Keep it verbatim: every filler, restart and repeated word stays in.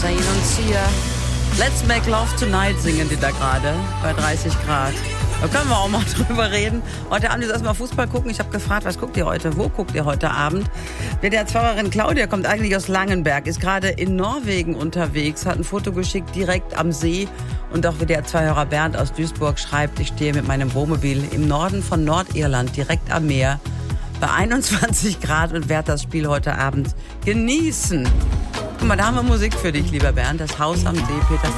Zayn und Sia. Let's Make Love Tonight singen die da gerade bei dreißig Grad. Da können wir auch mal drüber reden. Heute Abend ist erstmal Fußball gucken. Ich habe gefragt, was guckt ihr heute? Wo guckt ihr heute Abend? W D R-Fahrerin Claudia kommt eigentlich aus Langenberg, ist gerade in Norwegen unterwegs, hat ein Foto geschickt direkt am See. Und auch W D R zwei-Hörer Bernd aus Duisburg schreibt, ich stehe mit meinem Wohnmobil im Norden von Nordirland, direkt am Meer, bei einundzwanzig Grad und werde das Spiel heute Abend genießen. Guck mal, da haben wir Musik für dich, lieber Bernd. Das Haus am See, Peter